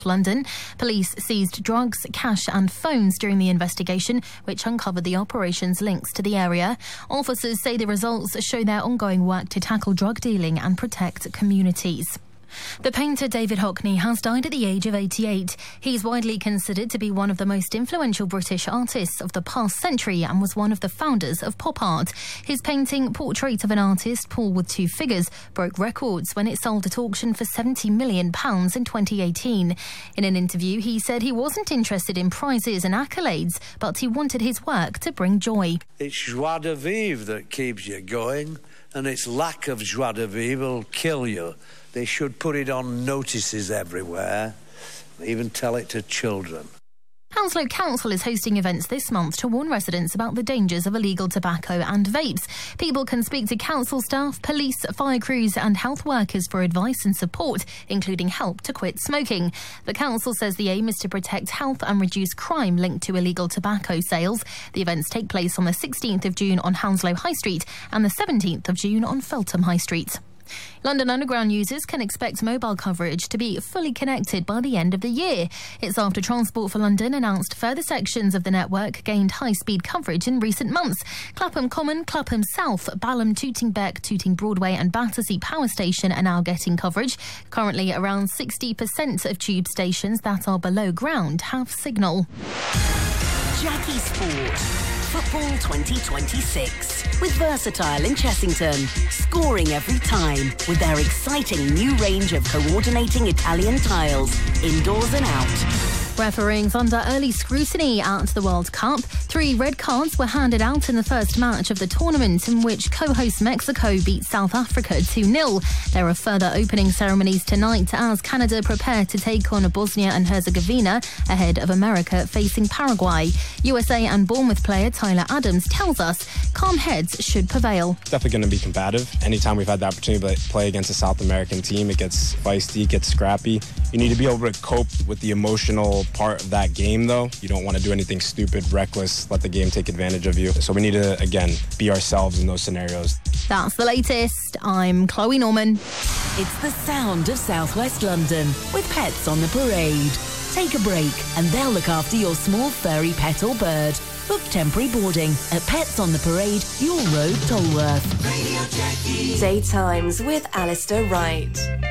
London. Police seized drugs, cash and phones during the investigation, which uncovered the operation's links to the area. Officers say the results show their ongoing work to tackle drug dealing and protect communities. The painter David Hockney has died at the age of 88. He's widely considered to be one of the most influential British artists of the past century and was one of the founders of pop art. His painting, Portrait of an Artist, Paul with Two Figures, broke records when it sold at auction for £70 million in 2018. In an interview, he said he wasn't interested in prizes and accolades, but he wanted his work to bring joy. It's joie de vivre that keeps you going, and its lack of joie de vivre will kill you. They should put it on notices everywhere, even tell it to children. Hounslow Council is hosting events this month to warn residents about the dangers of illegal tobacco and vapes. People can speak to council staff, police, fire crews and health workers for advice and support, including help to quit smoking. The council says the aim is to protect health and reduce crime linked to illegal tobacco sales. The events take place on the 16th of June on Hounslow High Street and the 17th of June on Feltham High Street. London Underground users can expect mobile coverage to be fully connected by the end of the year. It's after Transport for London announced further sections of the network gained high-speed coverage in recent months. Clapham Common, Clapham South, Balham, Tooting Beck, Tooting Broadway and Battersea Power Station are now getting coverage. Currently, around 60% of tube stations that are below ground have signal. Jackie Sport. Football 2026 with Versatile in Chessington, scoring every time with their exciting new range of coordinating Italian tiles, indoors and out. Refereeing's under early scrutiny at the World Cup. 3 red cards were handed out in the first match of the tournament, in which co-host Mexico beat South Africa 2-0. There are further opening ceremonies tonight as Canada prepare to take on Bosnia and Herzegovina ahead of America facing Paraguay. USA and Bournemouth player Tyler Adams tells us calm heads should prevail. Definitely going to be combative. Anytime we've had the opportunity to play against a South American team, it gets feisty, it gets scrappy. You need to be able to cope with the emotional part of that game, though. You don't want to do anything stupid, reckless, let the game take advantage of you. So we need to, again, be ourselves in those scenarios. That's the latest. I'm Chloe Norman. It's the sound of Southwest London with Pets on the Parade. Take a break and they'll look after your small furry pet or bird. Book temporary boarding at Pets on the Parade, Yule Road, Tolworth. Radio Jackie. Daytimes with Alistair Wright.